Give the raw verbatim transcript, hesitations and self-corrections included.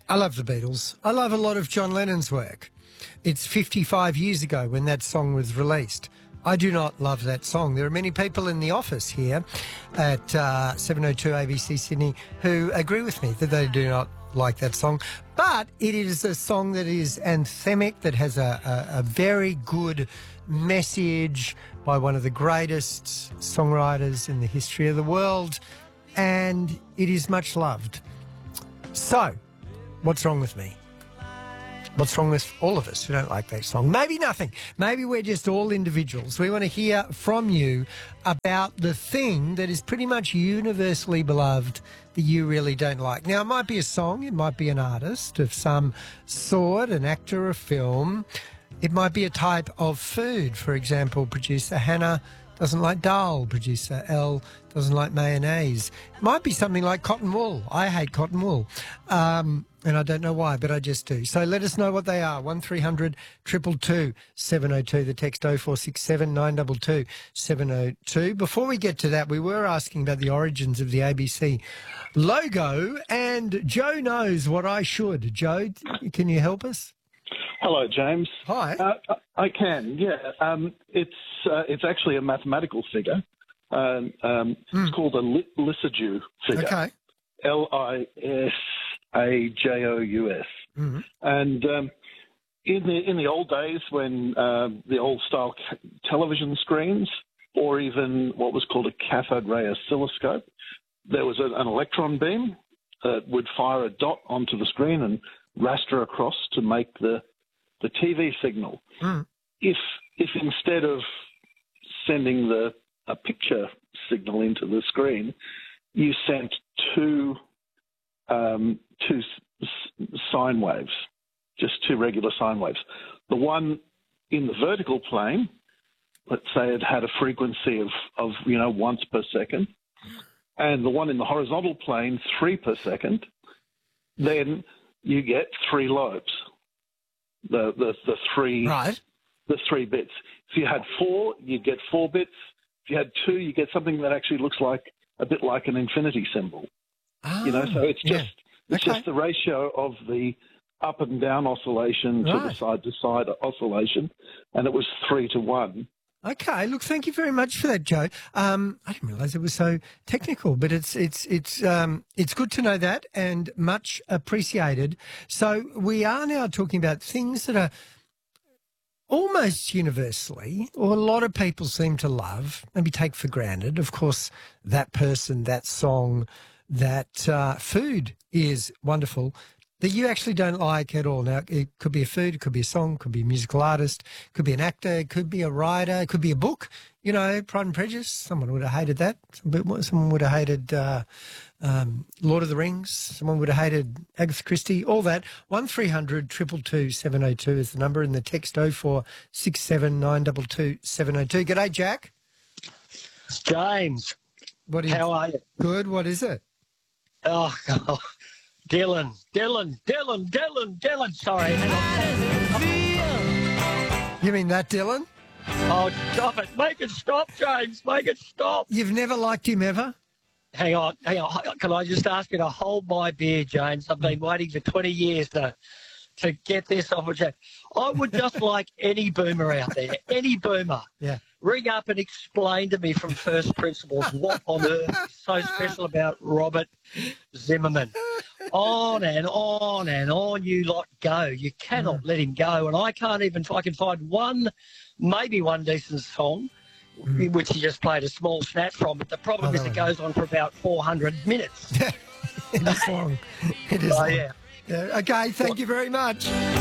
I love the Beatles. I love a lot of John Lennon's work. It's fifty-five years ago when that song was released. I do not love that song. There are many people in the office here at uh, seven oh two A B C Sydney who agree with me that they do not like that song. But it is a song that is anthemic, that has a, a, a very good message by one of the greatest songwriters in the history of the world, and it is much loved. So, what's wrong with me? What's wrong with all of us who don't like that song? Maybe nothing. Maybe we're just all individuals. We want to hear from you about the thing that is pretty much universally beloved that you really don't like. Now, it might be a song. It might be an artist of some sort, an actor, a film. It might be a type of food. For example, producer Hannah doesn't like dal. Producer Elle doesn't like mayonnaise. It might be something like cotton wool. I hate cotton wool. Um, and I don't know why, but I just do. So let us know what they are. one three hundred two two two seven oh two. The text oh four six seven nine two two seven oh two. Before we get to that, we were asking about the origins of the A B C logo, and Joe knows what I should. Joe, can you help us? Hello, James. Hi. Uh, I can, yeah. Um, it's uh, it's actually a mathematical figure. Um, um, mm. It's called a li- Lissajous figure. Okay. L I S A J O U S. Mm-hmm. And um, in the in the old days, when uh, the old style ca- television screens, or even what was called a cathode ray oscilloscope, there was a, an electron beam that would fire a dot onto the screen and raster across to make the the T V signal. Mm. If if instead of sending the a picture signal into the screen, you sent two um, two s- sine waves, just two regular sine waves. The one in the vertical plane, let's say it had a frequency of, of you know once per second, and the one in the horizontal plane, three per second, then you get three lobes. The the the three right. the three bits. If you had four, you'd get four bits. If you had two, you get something that actually looks like a bit like an infinity symbol. Oh, you know, so it's just yeah. it's okay. just the ratio of the up and down oscillation right. to the side to side oscillation, and it was three to one. Okay, look, thank you very much for that, Joe. Um, I didn't realise it was so technical, but it's it's it's um, it's good to know that, and much appreciated. So we are now talking about things that are almost universally, or a lot of people seem to love, maybe take for granted. Of course, that person, that song, that uh, food is wonderful, that you actually don't like at all. Now, it could be a food, it could be a song, it could be a musical artist, it could be an actor, it could be a writer, it could be a book. You know, Pride and Prejudice, someone would have hated that. Someone would have hated uh, um, Lord of the Rings. Someone would have hated Agatha Christie, all that. one three hundred two two two seven oh two is the number, and the text oh four six seven nine two two seven oh two. G'day, Jack. James, what are you, how are you? Good, what is it? Oh, God. Dylan, Dylan, Dylan, Dylan, Dylan. Sorry. You mean that, Dylan? Oh, stop it. Make it stop, James. Make it stop. You've never liked him ever? Hang on, hang on. Can I just ask you to hold my beer, James? I've been waiting for twenty years to to get this off a chat. I would just like any boomer out there, any boomer, yeah, ring up and explain to me from first principles what on earth is so special about Robert Zimmerman. On and on and on you lot go. You cannot mm. let him go. And I can't even, I can find one, maybe one decent song, mm. which he just played a small snatch from. But the problem oh, is it goes on for about four hundred minutes. It is long. It is oh, long. Yeah. Yeah. Okay, thank you very much.